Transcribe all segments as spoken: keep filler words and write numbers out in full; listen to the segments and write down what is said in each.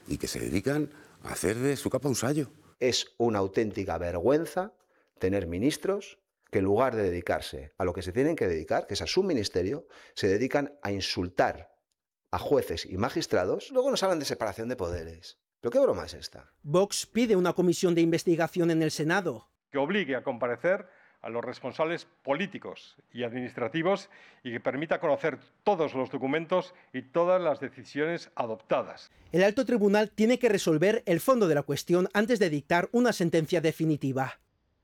y que se dedican a hacer de su capa un sayo. Es una auténtica vergüenza tener ministros que en lugar de dedicarse a lo que se tienen que dedicar, que es a su ministerio, se dedican a insultar a jueces y magistrados. Luego nos hablan de separación de poderes. ¿Pero qué broma es esta? Vox pide una comisión de investigación en el Senado que obligue a comparecer a los responsables políticos y administrativos y que permita conocer todos los documentos y todas las decisiones adoptadas. El alto tribunal tiene que resolver el fondo de la cuestión antes de dictar una sentencia definitiva.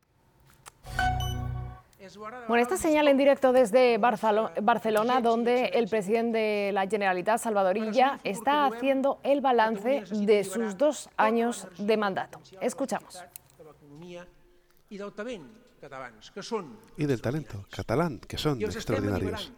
Bueno, esta señal en directo desde Barcelona, donde el presidente de la Generalitat, Salvador Illa, está haciendo el balance de sus dos años de mandato. Escuchamos. Y del talento catalán, que son extraordinarios.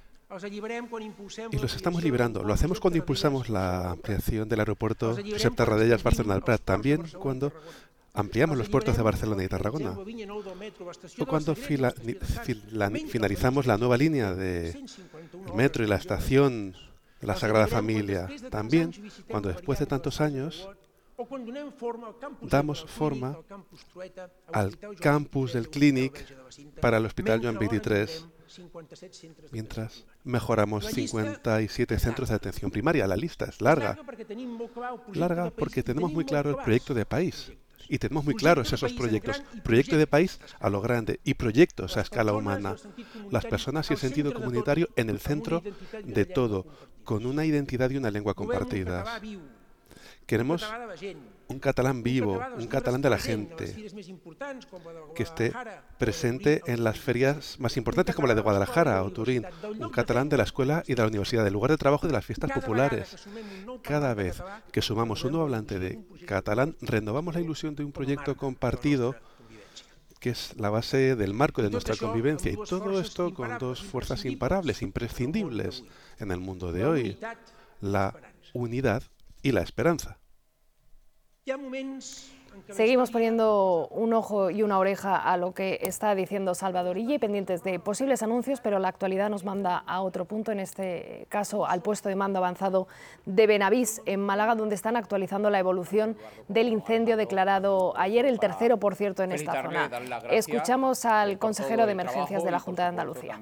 Y los estamos liberando. Lo hacemos cuando impulsamos la ampliación del aeropuerto Josep Tarradellas Barcelona del Prat, también cuando ampliamos los puertos de Barcelona y Tarragona, o cuando fila, fila, finalizamos la nueva línea de metro y la estación de la Sagrada Familia, también cuando después de tantos años damos forma al campus del Clínic para el Hospital Joan veintitrés, mientras mejoramos cincuenta y siete centros de atención primaria. La lista es larga, larga porque tenemos muy claro el proyecto de país. Y tenemos muy claros esos proyectos. Proyecto de país a lo grande y proyectos a escala humana. Las personas y el sentido comunitario en el centro de todo, con una identidad y una lengua compartidas. Queremos un catalán vivo, un catalán de la gente, que esté presente en las ferias más importantes como la de Guadalajara o Turín, un catalán de la escuela y de la universidad, del lugar de trabajo y de las fiestas populares. Cada vez que sumamos un nuevo hablante de catalán, renovamos la ilusión de un proyecto compartido que es la base del marco de nuestra convivencia. Y todo esto con dos fuerzas imparables, imprescindibles en el mundo de hoy: la unidad y la esperanza. Seguimos poniendo un ojo y una oreja a lo que está diciendo Salvador Illa y pendientes de posibles anuncios, pero la actualidad nos manda a otro punto, en este caso al puesto de mando avanzado de Benavís, en Málaga, donde están actualizando la evolución del incendio declarado ayer, el tercero, por cierto, en esta zona. Escuchamos al consejero de Emergencias de la Junta de Andalucía.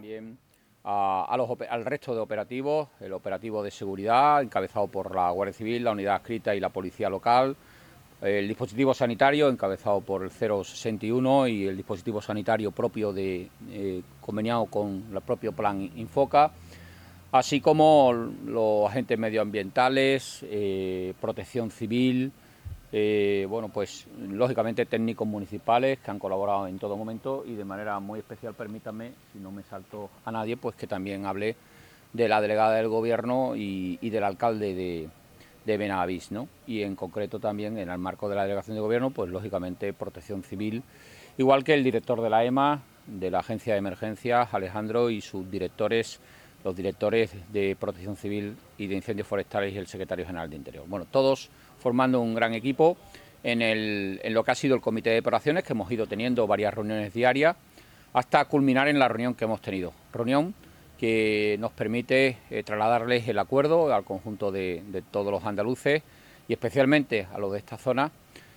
A, a los, al resto de operativos, el operativo de seguridad encabezado por la Guardia Civil, la Unidad Adscrita y la Policía Local, el dispositivo sanitario encabezado por el cero sesenta y uno y el dispositivo sanitario propio de eh, conveniado con el propio Plan Infoca, así como los agentes medioambientales, eh, protección civil, eh, bueno, pues lógicamente técnicos municipales que han colaborado en todo momento, y de manera muy especial, permítanme, si no me salto a nadie, pues que también hable de la delegada del Gobierno y, y del alcalde de de Benavís, ¿no? Y en concreto también en el marco de la delegación de gobierno, pues lógicamente protección civil, igual que el director de la E M A, de la Agencia de Emergencias, Alejandro, y sus directores, los directores de protección civil y de incendios forestales y el secretario general de Interior. Bueno, todos formando un gran equipo en, el, en lo que ha sido el comité de operaciones, que hemos ido teniendo varias reuniones diarias, hasta culminar en la reunión que hemos tenido. Reunión que nos permite eh, trasladarles el acuerdo al conjunto de, de todos los andaluces y especialmente a los de esta zona,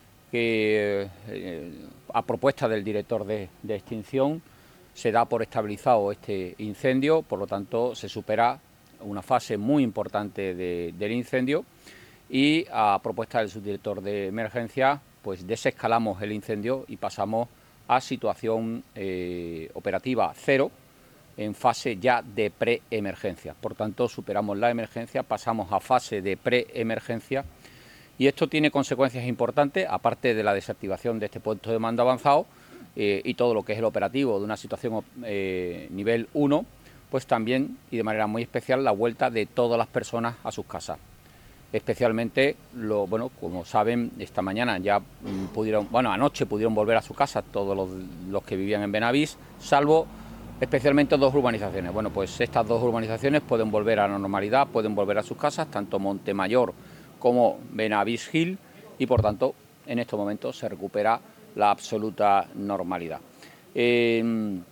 que eh, a propuesta del director de, de extinción se da por estabilizado este incendio, por lo tanto se supera una fase muy importante de, del incendio, y a propuesta del subdirector de emergencia pues desescalamos el incendio y pasamos a situación eh, operativa cero, en fase ya de preemergencia. Por tanto, superamos la emergencia, pasamos a fase de preemergencia, y esto tiene consecuencias importantes, aparte de la desactivación de este puesto de mando avanzado eh, y todo lo que es el operativo de una situación eh, nivel uno, pues también, y de manera muy especial, la vuelta de todas las personas a sus casas. Especialmente, lo, bueno, como saben, esta mañana ya pudieron, bueno, anoche pudieron volver a su casa todos los, los que vivían en Benavís, salvo especialmente dos urbanizaciones. Bueno, pues estas dos urbanizaciones pueden volver a la normalidad, pueden volver a sus casas, tanto Montemayor como Benavís Gil, y por tanto en estos momentos se recupera la absoluta normalidad. Eh,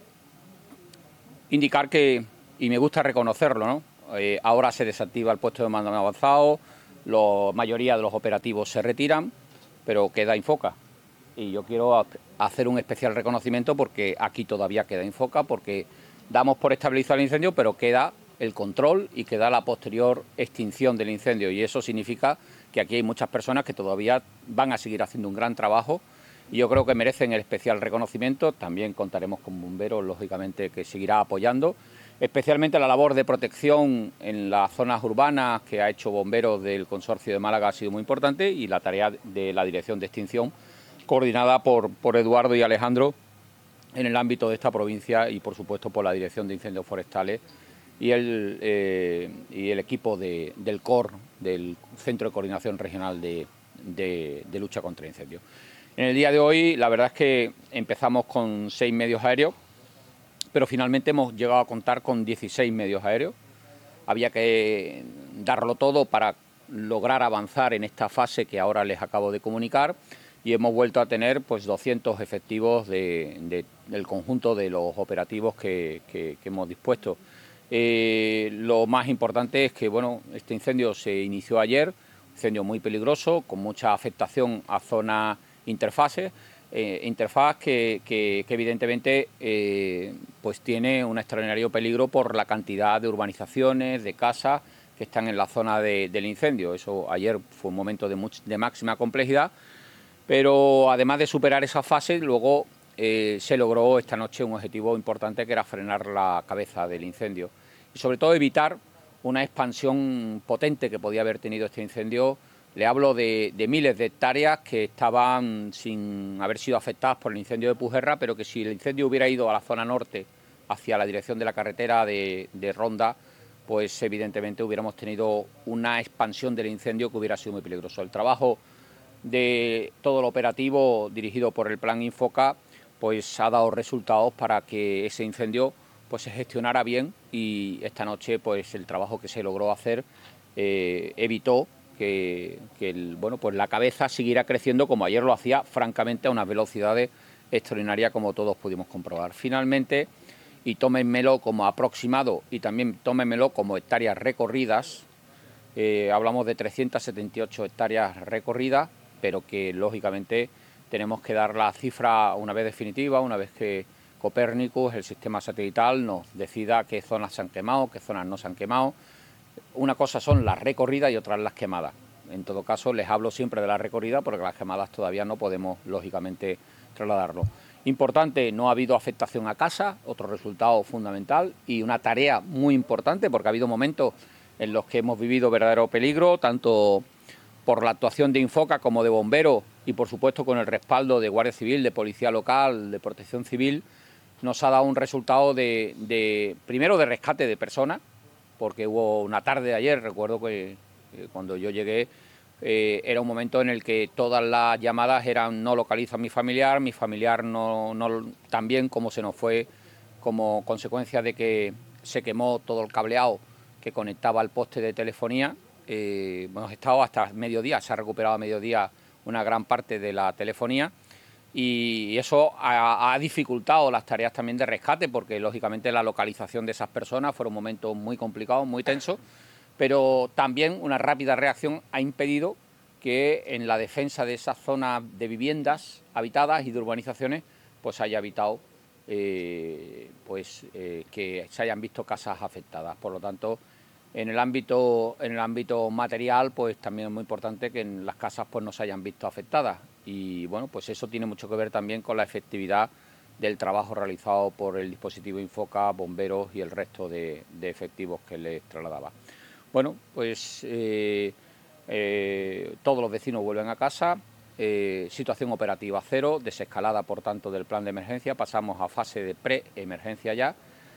indicar que, y me gusta reconocerlo, ¿no? Eh, ahora se desactiva el puesto de mando avanzado, la mayoría de los operativos se retiran, pero queda Infoca. Y yo quiero hacer un especial reconocimiento porque aquí todavía queda Infoca, porque damos por estabilizado el incendio, pero queda el control y queda la posterior extinción del incendio. Y eso significa que aquí hay muchas personas que todavía van a seguir haciendo un gran trabajo y yo creo que merecen el especial reconocimiento. También contaremos con bomberos, lógicamente, que seguirá apoyando. Especialmente la labor de protección en las zonas urbanas que ha hecho bomberos del Consorcio de Málaga ha sido muy importante y la tarea de la Dirección de Extinción, coordinada por, por Eduardo y Alejandro en el ámbito de esta provincia y, por supuesto, por la Dirección de Incendios Forestales y el, eh, y el equipo de, del C O R, del Centro de Coordinación Regional de, de, de Lucha contra Incendios. En el día de hoy, la verdad es que empezamos con seis medios aéreos, pero finalmente hemos llegado a contar con dieciséis medios aéreos. Había que darlo todo para lograr avanzar en esta fase que ahora les acabo de comunicar y hemos vuelto a tener pues doscientos efectivos de, de, del conjunto de los operativos que, que, que hemos dispuesto. Eh, lo más importante es que bueno, este incendio se inició ayer, un incendio muy peligroso, con mucha afectación a zonas interfaces, eh, interfaz que, que, que evidentemente eh, pues tiene un extraordinario peligro por la cantidad de urbanizaciones, de casas que están en la zona de, del incendio. Eso ayer fue un momento de, much, de máxima complejidad, pero además de superar esa fase, luego eh, se logró esta noche un objetivo importante que era frenar la cabeza del incendio y sobre todo evitar una expansión potente que podía haber tenido este incendio. Le hablo de, de miles de hectáreas que estaban sin haber sido afectadas por el incendio de Pujerra, pero que si el incendio hubiera ido a la zona norte, hacia la dirección de la carretera de, de Ronda, pues evidentemente hubiéramos tenido una expansión del incendio que hubiera sido muy peligroso. El trabajo de todo el operativo dirigido por el Plan Infoca pues ha dado resultados para que ese incendio pues se gestionara bien y esta noche pues el trabajo que se logró hacer eh, evitó que, que el, bueno, pues la cabeza siguiera creciendo como ayer lo hacía, francamente a unas velocidades extraordinarias como todos pudimos comprobar. Finalmente, y tómenmelo como aproximado y también tómenmelo como hectáreas recorridas, eh, hablamos de trescientas setenta y ocho hectáreas recorridas, pero que lógicamente tenemos que dar la cifra una vez definitiva, una vez que Copernicus, el sistema satelital, nos decida qué zonas se han quemado, qué zonas no se han quemado. Una cosa son las recorridas y otras las quemadas. En todo caso, les hablo siempre de la recorrida porque las quemadas todavía no podemos, lógicamente, trasladarlo. Importante, no ha habido afectación a casa, otro resultado fundamental y una tarea muy importante porque ha habido momentos en los que hemos vivido verdadero peligro, tanto por la actuación de Infoca como de bomberos y, por supuesto, con el respaldo de Guardia Civil, de Policía Local, de Protección Civil, nos ha dado un resultado de, de primero, de rescate de personas, porque hubo una tarde de ayer, recuerdo que eh, cuando yo llegué, eh, era un momento en el que todas las llamadas eran no localizo a mi familiar, mi familiar no, no también como se nos fue como consecuencia de que se quemó todo el cableado que conectaba al poste de telefonía. Eh, hemos estado hasta mediodía, se ha recuperado a mediodía una gran parte de la telefonía y eso ha, ha dificultado las tareas también de rescate porque lógicamente la localización de esas personas fueron momentos muy complicados, muy tensos, pero también una rápida reacción ha impedido que en la defensa de esas zonas de viviendas habitadas y de urbanizaciones pues haya evitado eh, pues, eh, que se hayan visto casas afectadas. Por lo tanto, En el ámbito, en el ámbito material, pues también es muy importante que en las casas pues no se hayan visto afectadas. Y bueno, pues eso tiene mucho que ver también con la efectividad del trabajo realizado por el dispositivo Infoca, bomberos y el resto de, de efectivos que les trasladaba. Bueno, pues eh, eh, todos los vecinos vuelven a casa, eh, situación operativa cero, desescalada por tanto del plan de emergencia, pasamos a fase de pre-emergencia ya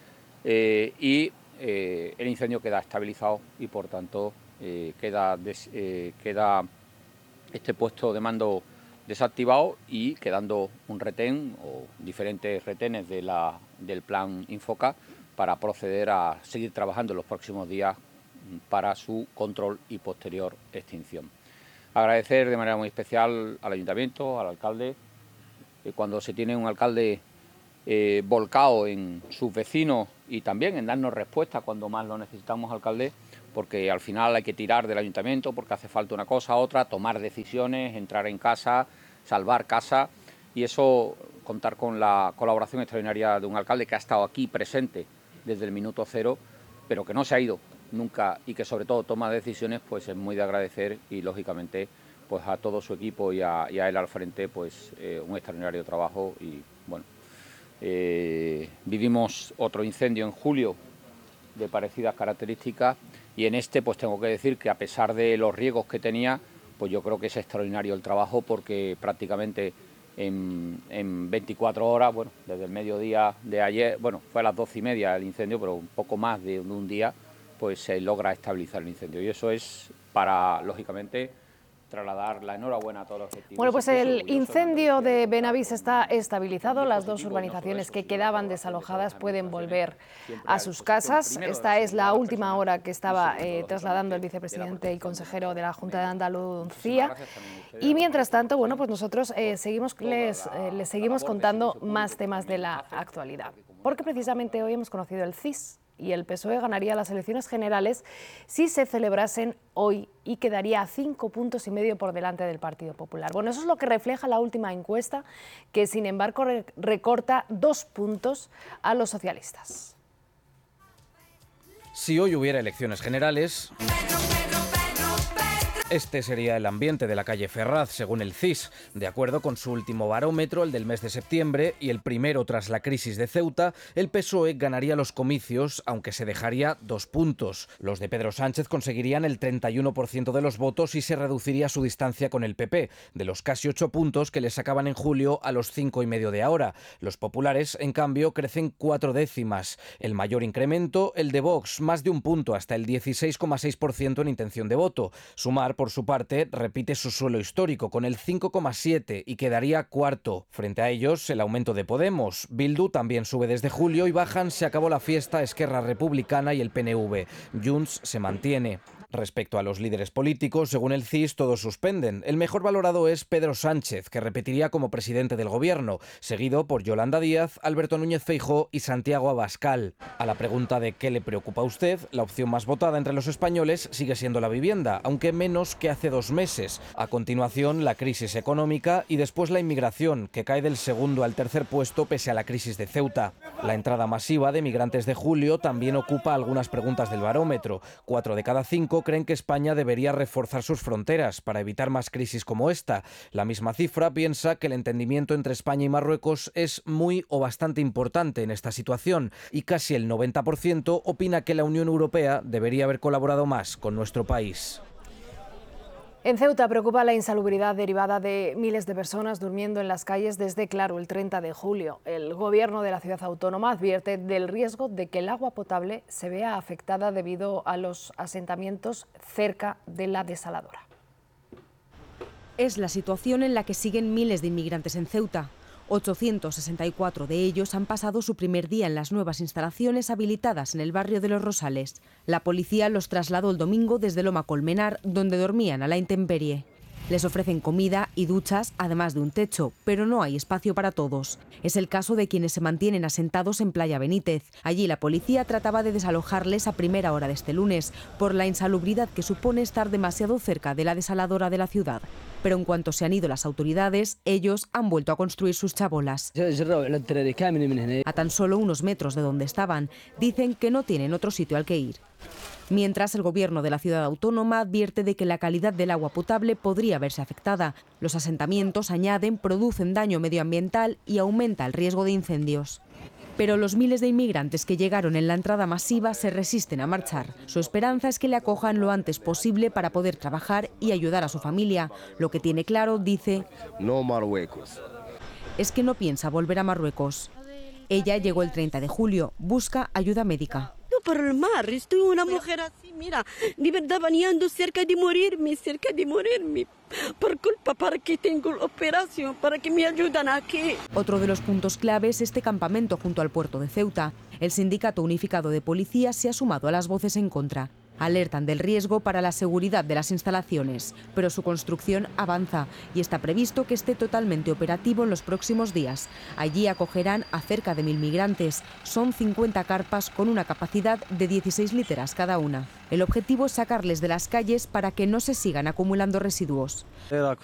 eh, y Eh, el incendio queda estabilizado y por tanto eh, queda, des, eh, queda este puesto de mando desactivado y quedando un retén o diferentes retenes de la, del plan Infoca para proceder a seguir trabajando en los próximos días para su control y posterior extinción. Agradecer de manera muy especial al Ayuntamiento, al alcalde, eh, cuando se tiene un alcalde Eh, volcado en sus vecinos y también en darnos respuesta cuando más lo necesitamos, alcalde, porque al final hay que tirar del ayuntamiento porque hace falta una cosa, otra, tomar decisiones, entrar en casa, salvar casa, y eso, contar con la colaboración extraordinaria de un alcalde que ha estado aquí presente desde el minuto cero, pero que no se ha ido nunca y que sobre todo toma decisiones, pues es muy de agradecer, y lógicamente pues a todo su equipo y a, y a él al frente, pues eh, un extraordinario trabajo. Y bueno, eh, vivimos otro incendio en julio de parecidas características, y en este pues tengo que decir que a pesar de los riesgos que tenía, pues yo creo que es extraordinario el trabajo, porque prácticamente en, en veinticuatro horas, bueno, desde el mediodía de ayer, bueno, fue a las doce y media el incendio, pero un poco más de un día, pues se logra estabilizar el incendio, y eso es para, lógicamente, trasladar la enhorabuena a todos los objetivos. Bueno, pues el incendio de Benavís está estabilizado. Las dos urbanizaciones que quedaban desalojadas pueden volver a sus casas. Esta es la última hora que estaba eh, trasladando el vicepresidente y consejero de la Junta de Andalucía. Y mientras tanto, bueno, pues nosotros eh, seguimos, les, eh, les seguimos contando más temas de la actualidad. Porque precisamente hoy hemos conocido el C I S, y el P S O E ganaría las elecciones generales si se celebrasen hoy y quedaría a cinco puntos y medio por delante del Partido Popular. Bueno, eso es lo que refleja la última encuesta, que sin embargo recorta dos puntos a los socialistas. Si hoy hubiera elecciones generales, este sería el ambiente de la calle Ferraz, según el C I S. De acuerdo con su último barómetro, el del mes de septiembre, y el primero tras la crisis de Ceuta, el P S O E ganaría los comicios, aunque se dejaría dos puntos. Los de Pedro Sánchez conseguirían el treinta y uno por ciento de los votos y se reduciría su distancia con el P P, de los casi ocho puntos que le sacaban en julio a los cinco y medio de ahora. Los populares, en cambio, crecen cuatro décimas. El mayor incremento, el de Vox, más de un punto, hasta el dieciséis coma seis por ciento en intención de voto. Sumar, por su parte, repite su suelo histórico con el cinco coma siete y quedaría cuarto. Frente a ellos, el aumento de Podemos. Bildu también sube desde julio y bajan Se acabó la fiesta, Esquerra Republicana y el P N V. Junts se mantiene. Respecto a los líderes políticos, según el C I S, todos suspenden. El mejor valorado es Pedro Sánchez, que repetiría como presidente del gobierno, seguido por Yolanda Díaz, Alberto Núñez Feijóo y Santiago Abascal. A la pregunta de ¿qué le preocupa a usted?, la opción más votada entre los españoles sigue siendo la vivienda, aunque menos que hace dos meses. A continuación, la crisis económica y después la inmigración, que cae del segundo al tercer puesto pese a la crisis de Ceuta. La entrada masiva de migrantes de julio también ocupa algunas preguntas del barómetro. Cuatro de cada cinco creen que España debería reforzar sus fronteras para evitar más crisis como esta. La misma cifra piensa que el entendimiento entre España y Marruecos es muy o bastante importante en esta situación, y casi el noventa por ciento opina que la Unión Europea debería haber colaborado más con nuestro país. En Ceuta preocupa la insalubridad derivada de miles de personas durmiendo en las calles desde, claro, el treinta de julio. El gobierno de la ciudad autónoma advierte del riesgo de que el agua potable se vea afectada debido a los asentamientos cerca de la desaladora. Es la situación en la que siguen miles de inmigrantes en Ceuta. ochocientos sesenta y cuatro de ellos han pasado su primer día en las nuevas instalaciones habilitadas en el barrio de Los Rosales. La policía los trasladó el domingo desde Loma Colmenar, donde dormían a la intemperie. Les ofrecen comida y duchas, además de un techo, pero no hay espacio para todos. Es el caso de quienes se mantienen asentados en Playa Benítez. Allí la policía trataba de desalojarles a primera hora de este lunes, por la insalubridad que supone estar demasiado cerca de la desaladora de la ciudad. Pero en cuanto se han ido las autoridades, ellos han vuelto a construir sus chabolas. A tan solo unos metros de donde estaban, dicen que no tienen otro sitio al que ir. Mientras, el gobierno de la ciudad autónoma advierte de que la calidad del agua potable podría verse afectada. Los asentamientos, añaden, producen daño medioambiental y aumenta el riesgo de incendios. Pero los miles de inmigrantes que llegaron en la entrada masiva se resisten a marchar. Su esperanza es que le acojan lo antes posible para poder trabajar y ayudar a su familia. Lo que tiene claro, dice, no Marruecos, es que no piensa volver a Marruecos. Ella llegó el treinta de julio, busca ayuda médica. Por el mar, estoy una mujer así, mira, de verdad bañando cerca de morirme, cerca de morirme, por culpa para que tengo la operación, para que me ayuden aquí. Otro de los puntos clave es este campamento junto al puerto de Ceuta. El Sindicato Unificado de Policías se ha sumado a las voces en contra. Alertan del riesgo para la seguridad de las instalaciones, pero su construcción avanza y está previsto que esté totalmente operativo en los próximos días. Allí acogerán a cerca de mil migrantes. Son cincuenta carpas con una capacidad de dieciséis literas cada una. El objetivo es sacarles de las calles para que no se sigan acumulando residuos.